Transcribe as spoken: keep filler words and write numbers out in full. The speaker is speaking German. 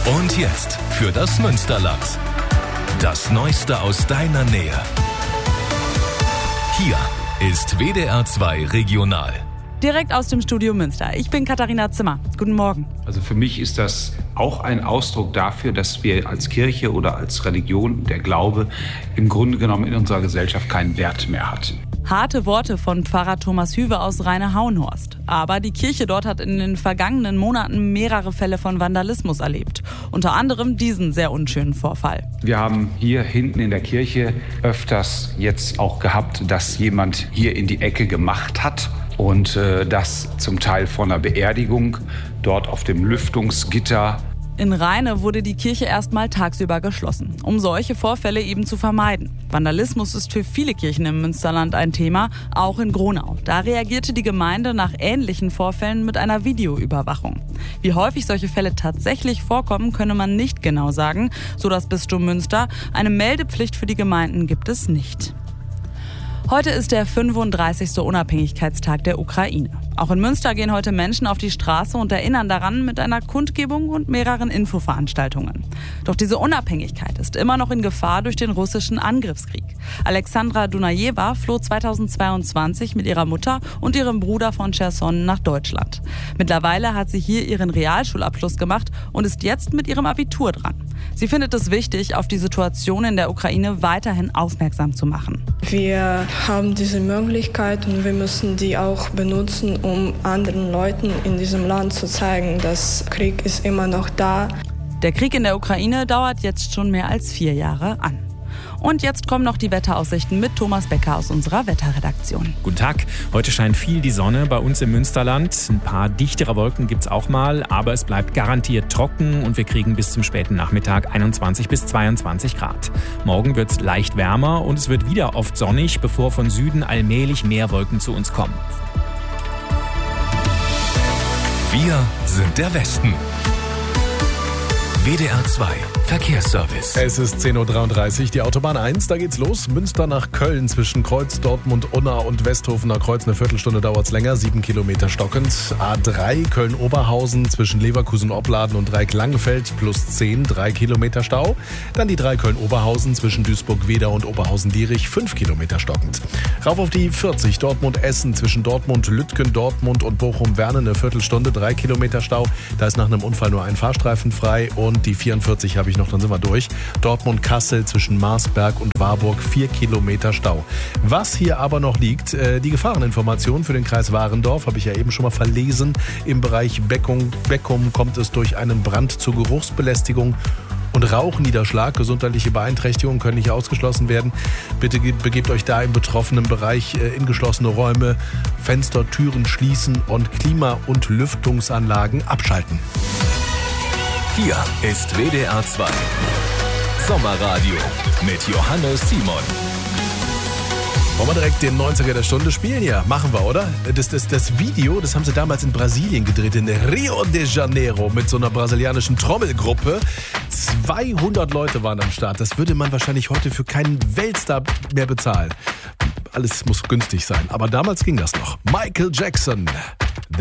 Und jetzt für das Münsterland. Das Neueste aus deiner Nähe. Hier ist W D R zwei Regional. Direkt aus dem Studio Münster. Ich bin Katharina Zimmer. Guten Morgen. Also für mich ist das auch ein Ausdruck dafür, dass wir als Kirche oder als Religion, der Glaube, im Grunde genommen in unserer Gesellschaft keinen Wert mehr hat. Harte Worte von Pfarrer Thomas Hüwe aus Rheine-Hauenhorst. Aber die Kirche dort hat in den vergangenen Monaten mehrere Fälle von Vandalismus erlebt. Unter anderem diesen sehr unschönen Vorfall. Wir haben hier hinten in der Kirche öfters jetzt auch gehabt, dass jemand hier in die Ecke gemacht hat. Und äh, das zum Teil von einer Beerdigung, dort auf dem Lüftungsgitter. In Rheine wurde die Kirche erstmal tagsüber geschlossen, um solche Vorfälle eben zu vermeiden. Vandalismus ist für viele Kirchen im Münsterland ein Thema, auch in Gronau. Da reagierte die Gemeinde nach ähnlichen Vorfällen mit einer Videoüberwachung. Wie häufig solche Fälle tatsächlich vorkommen, könne man nicht genau sagen, so das Bistum Münster. Eine Meldepflicht für die Gemeinden gibt es nicht. Heute ist der fünfunddreißigste Unabhängigkeitstag der Ukraine. Auch in Münster gehen heute Menschen auf die Straße und erinnern daran mit einer Kundgebung und mehreren Infoveranstaltungen. Doch diese Unabhängigkeit ist immer noch in Gefahr durch den russischen Angriffskrieg. Alexandra Dunajewa floh zweitausendzweiundzwanzig mit ihrer Mutter und ihrem Bruder von Cherson nach Deutschland. Mittlerweile hat sie hier ihren Realschulabschluss gemacht und ist jetzt mit ihrem Abitur dran. Sie findet es wichtig, auf die Situation in der Ukraine weiterhin aufmerksam zu machen. Wir haben diese Möglichkeit und wir müssen die auch benutzen, um anderen Leuten in diesem Land zu zeigen, dass Krieg ist immer noch da. Der Krieg in der Ukraine dauert jetzt schon mehr als vier Jahre an. Und jetzt kommen noch die Wetteraussichten mit Thomas Becker aus unserer Wetterredaktion. Guten Tag. Heute scheint viel die Sonne bei uns im Münsterland. Ein paar dichtere Wolken gibt es auch mal, aber es bleibt garantiert trocken und wir kriegen bis zum späten Nachmittag einundzwanzig bis zweiundzwanzig Grad. Morgen wird es leicht wärmer und es wird wieder oft sonnig, bevor von Süden allmählich mehr Wolken zu uns kommen. Wir sind der Westen. W D R zwei Verkehrsservice. Es ist zehn Uhr dreiunddreißig, die Autobahn eins, da geht's los. Münster nach Köln zwischen Kreuz, Dortmund, Unna und Westhofener Kreuz. Eine Viertelstunde dauert's länger, sieben Kilometer stockend. A drei Köln-Oberhausen zwischen Leverkusen-Opladen und Dreieck-Langenfeld plus zehn, drei Kilometer Stau. Dann die drei Köln-Oberhausen zwischen Duisburg-Wedau und Oberhausen-Dierich, fünf Kilometer stockend. Rauf auf die vierzig Dortmund-Essen zwischen Dortmund, Lütgen, Dortmund und Bochum-Werne, eine Viertelstunde, drei Kilometer Stau. Da ist nach einem Unfall nur ein Fahrstreifen frei. Und die vierundvierzig habe ich noch, dann sind wir durch. Dortmund-Kassel zwischen Marsberg und Warburg, vier Kilometer Stau. Was hier aber noch liegt, äh, die Gefahreninformation für den Kreis Warendorf, habe ich ja eben schon mal verlesen. Im Bereich Beckum, Beckum kommt es durch einen Brand zur Geruchsbelästigung und Rauchniederschlag. Gesundheitliche Beeinträchtigungen können nicht ausgeschlossen werden. Bitte begebt euch da im betroffenen Bereich äh, in geschlossene Räume, Fenster, Türen schließen und Klima- und Lüftungsanlagen abschalten. Hier ist W D R zwei Sommerradio mit Johannes Simon. Wollen wir direkt den neunziger der Stunde spielen? Ja, machen wir, oder? Das, das, das Video, das haben sie damals in Brasilien gedreht, in Rio de Janeiro, mit so einer brasilianischen Trommelgruppe. zweihundert Leute waren am Start. Das würde man wahrscheinlich heute für keinen Weltstar mehr bezahlen. Alles muss günstig sein. Aber damals ging das noch. Michael Jackson.